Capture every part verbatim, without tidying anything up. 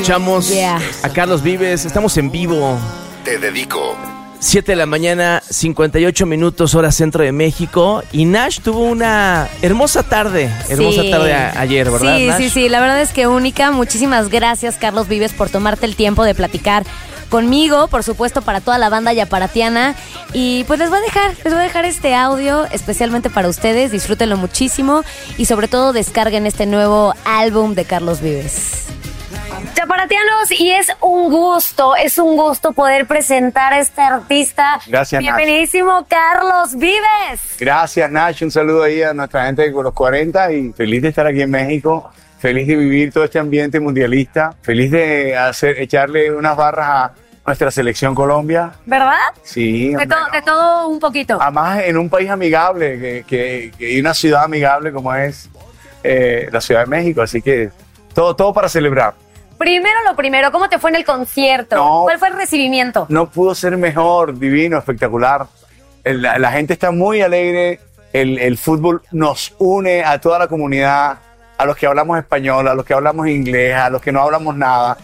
Escuchamos Yeah. a Carlos Vives, estamos en vivo. Te dedico. siete de la mañana, cincuenta y ocho minutos, hora centro de México. Y Nash tuvo una hermosa tarde, hermosa Sí. tarde a- ayer, ¿verdad, Sí, Nash? sí, sí, la verdad es que única. Muchísimas gracias, Carlos Vives, por tomarte el tiempo de platicar conmigo, por supuesto, para toda la banda yaparatiana. Y pues les voy a dejar, les voy a dejar este audio especialmente para ustedes. Disfrútenlo muchísimo y sobre todo descarguen este nuevo álbum de Carlos Vives. Yaparatianos, y es un gusto, es un gusto poder presentar a este artista. Gracias, Nash. Bienvenidísimo, Carlos Vives. Gracias, Nash. Un saludo ahí a nuestra gente de los cuarenta y feliz de estar aquí en México. Feliz de vivir todo este ambiente mundialista. Feliz de hacer, echarle unas barras a nuestra selección Colombia. ¿Verdad? Sí. De, hombre, to- no. de todo un poquito. Además, en un país amigable que, que, que- y una ciudad amigable como es eh, la Ciudad de México. Así que todo, todo para celebrar. Primero lo primero, ¿cómo te fue en el concierto? No. ¿Cuál fue el recibimiento? No pudo ser mejor, divino, espectacular. El- La, la gente está muy alegre. El, el fútbol nos une a toda la comunidad, a los que hablamos español, a los que hablamos inglés, a los que no hablamos nada.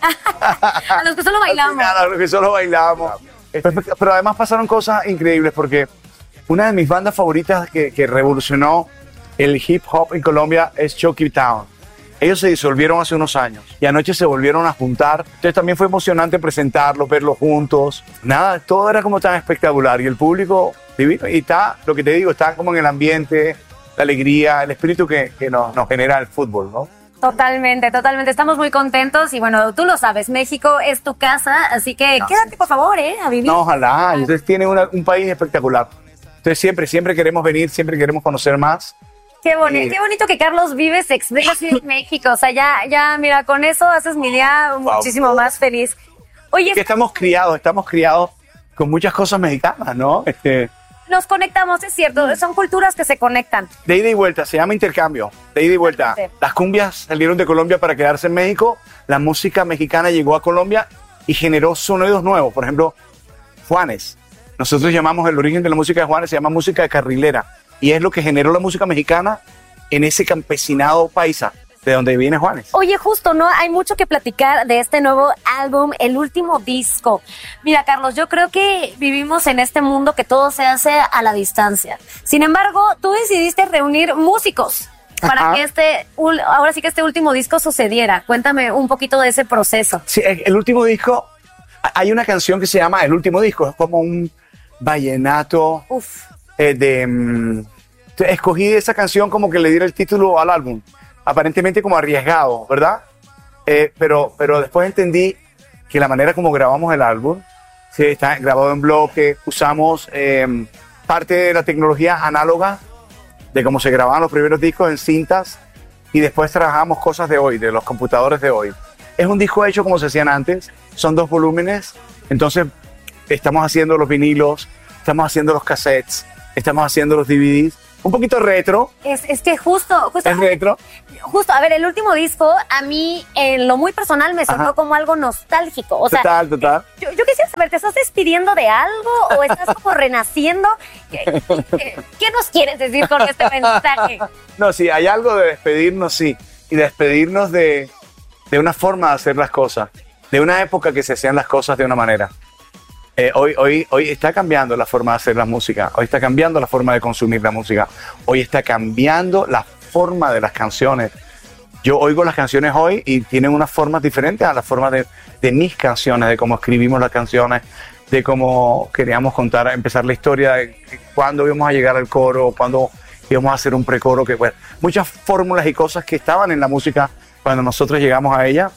A los que solo bailamos. A los que solo bailamos. Pero, pero además pasaron cosas increíbles porque una de mis bandas favoritas que, que revolucionó el hip hop en Colombia es Chucky Town. Ellos se disolvieron hace unos años y anoche se volvieron a juntar. Entonces también fue emocionante presentarlos, verlos juntos. Nada, todo era como tan espectacular y el público divino. Y está, lo que te digo, está como en el ambiente, la alegría, el espíritu que, que nos, nos genera el fútbol, ¿no? Totalmente, totalmente. Estamos muy contentos y bueno, tú lo sabes, México es tu casa, así que No. quédate por favor, ¿eh? A vivir. No, ojalá. Y ustedes tienen una- un país espectacular. Entonces siempre, siempre queremos venir, siempre queremos conocer más. Qué bonito, Sí. qué bonito que Carlos Vives expresa en México. O sea, ya, ya, mira, con eso haces mi día muchísimo más feliz. Oye, Que estamos criados, estamos criados con muchas cosas mexicanas, ¿no? Este, nos conectamos, es cierto, son culturas que se conectan. de ida y vuelta, se llama intercambio, de ida y vuelta. Totalmente. Las cumbias salieron de Colombia para quedarse en México, la música mexicana llegó a Colombia y generó sonidos nuevos. Por ejemplo, Juanes. Nosotros llamamos el origen de la música de Juanes, se llama música de carrilera. Y es lo que generó la música mexicana en ese campesinado paisa, de donde viene Juanes. Oye, justo, ¿no? Hay mucho que platicar de este nuevo álbum, el último disco. Mira, Carlos, yo creo que vivimos en este mundo que todo se hace a la distancia. Sin embargo, tú decidiste reunir músicos para Ajá. que este, ul- ahora sí que este último disco sucediera. Cuéntame un poquito de ese proceso. Sí, el el último disco, hay una canción que se llama El último disco, es como un vallenato. Uf. eh, de mm, escogí esa canción como que le diera el título al álbum, aparentemente como arriesgado, ¿verdad? Eh, pero, pero después entendí que la manera como grabamos el álbum, sí, está grabado en bloque, usamos eh, parte de la tecnología análoga de cómo se grababan los primeros discos en cintas y después trabajamos cosas de hoy, de los computadores de hoy. Es un disco hecho como se hacían antes, son dos volúmenes, entonces estamos haciendo los vinilos, estamos haciendo los cassettes, estamos haciendo los D V Ds, un poquito retro, Es, es que justo, justo, es retro. justo, a ver, el último disco a mí, en lo muy personal, me sonó Ajá. como algo nostálgico. O sea, Total, total. Yo, yo quisiera saber, ¿te estás despidiendo de algo o estás como renaciendo? ¿Qué, qué- qué nos quieres decir con este mensaje? No, sí, hay algo de despedirnos, sí, y despedirnos de, de una forma de hacer las cosas, de una época que se hacían las cosas de una manera. Eh, hoy, hoy, hoy está cambiando la forma de hacer la música, hoy está cambiando la forma de consumir la música, hoy está cambiando la forma de las canciones. Yo oigo las canciones hoy y tienen unas formas diferentes a las formas de, de mis canciones, de cómo escribimos las canciones, de cómo queríamos contar, empezar la historia, de cuándo íbamos a llegar al coro, cuándo íbamos a hacer un precoro, que bueno, muchas fórmulas y cosas que estaban en la música cuando nosotros llegamos a ella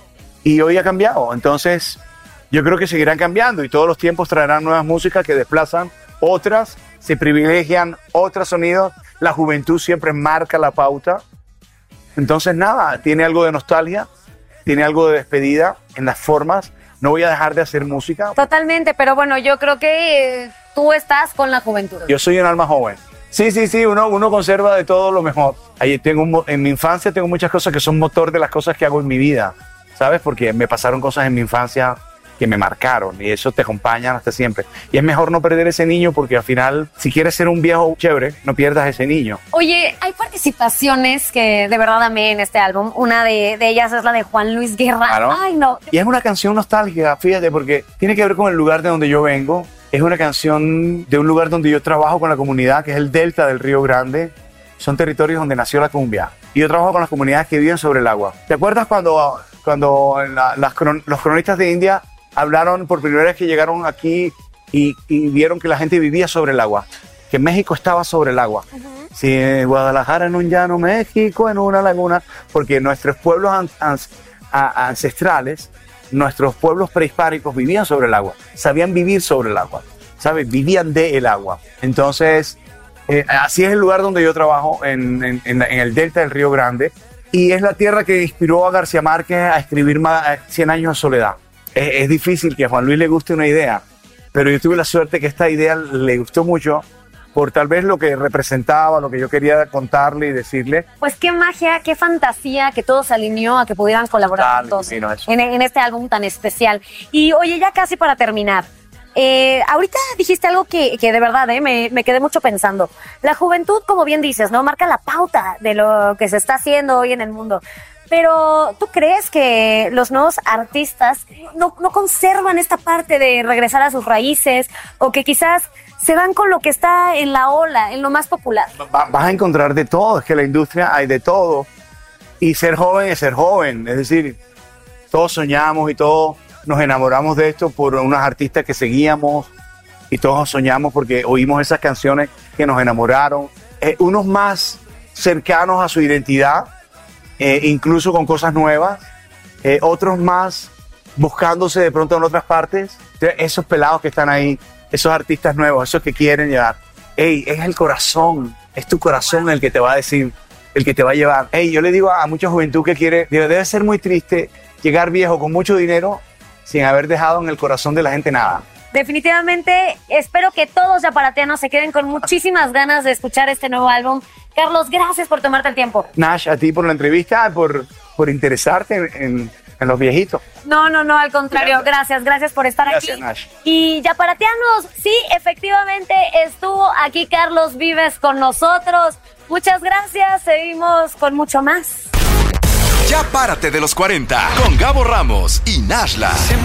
y hoy ha cambiado. Entonces yo creo que seguirán cambiando y todos los tiempos traerán nuevas músicas que desplazan otras, se privilegian otros sonidos, la juventud siempre marca la pauta. Entonces nada, tiene algo de nostalgia, tiene algo de despedida en las formas. No voy a dejar de hacer música. Totalmente, pero bueno, yo creo que eh, tú estás con la juventud. Yo soy un alma joven. Sí, sí, sí, uno, uno conserva de todo lo mejor. Ahí tengo un mo- en mi infancia tengo muchas cosas que son motor de las cosas que hago en mi vida, ¿sabes? Porque me pasaron cosas en mi infancia que me marcaron y eso te acompañan hasta siempre. Y es mejor no perder ese niño porque al final, si quieres ser un viejo chévere, no pierdas ese niño. Oye, hay participaciones que de verdad amé en este álbum. Una de, de ellas es la de Juan Luis Guerra. Claro. Ay, no. Y es una canción nostálgica, fíjate, porque tiene que ver con el lugar de donde yo vengo. Es una canción de un lugar donde yo trabajo con la comunidad, que es el delta del Río Grande. Son territorios donde nació la cumbia. Y yo trabajo con las comunidades que viven sobre el agua. ¿Te acuerdas cuando, cuando la, las cron, los cronistas de India hablaron por primera vez que llegaron aquí y, y vieron que la gente vivía sobre el agua? Que México estaba sobre el agua. Uh-huh. Sí, Guadalajara en un llano, México en una laguna. Porque nuestros pueblos an, an, a, ancestrales, nuestros pueblos prehispánicos vivían sobre el agua. Sabían vivir sobre el agua. ¿Sabes? Vivían del agua. Entonces... Eh, así es el lugar donde yo trabajo, en, en, en, en el delta del Río Grande, y es la tierra que inspiró a García Márquez a escribir cien años de soledad. Es, es difícil que a Juan Luis le guste una idea, pero yo tuve la suerte que esta idea le gustó mucho por tal vez lo que representaba, lo que yo quería contarle y decirle. Pues qué magia, qué fantasía que todo se alineó a que pudieran colaborar juntos en, en este álbum tan especial. Y oye, ya casi para terminar, Eh, ahorita dijiste algo que, que de verdad eh, me, me quedé mucho pensando. La juventud, como bien dices, ¿no? Marca la pauta de lo que se está haciendo hoy en el mundo. Pero, ¿tú crees que los nuevos artistas no, no conservan esta parte de regresar a sus raíces? O que quizás se van con lo que está en la ola, en lo más popular. Va, vas a encontrar de todo, es que en la industria hay de todo. Y ser joven es ser joven, es decir, todos soñamos y todos nos enamoramos de esto por unas artistas que seguíamos y todos soñamos porque oímos esas canciones que nos enamoraron. Eh, unos más cercanos a su identidad, eh, incluso con cosas nuevas. Eh, otros más buscándose de pronto en otras partes. Esos pelados que están ahí, esos artistas nuevos, esos que quieren llegar. Ey, es el corazón, es tu corazón el que te va a decir, el que te va a llevar. Ey, yo le digo a mucha juventud que quiere, debe, debe ser muy triste llegar viejo con mucho dinero sin haber dejado en el corazón de la gente nada. Definitivamente, espero que todos yaparatianos se queden con muchísimas ganas de escuchar este nuevo álbum. Carlos, gracias por tomarte el tiempo. Nash, a ti por la entrevista, por, por interesarte en, en, en los viejitos. No, no, no, al contrario. Gracias, gracias por estar gracias, aquí. Nash. Y yaparatianos, sí, efectivamente estuvo aquí Carlos Vives con nosotros. Muchas gracias, seguimos con mucho más. Ya párate de los cuarenta con Gabo Ramos y Nashla.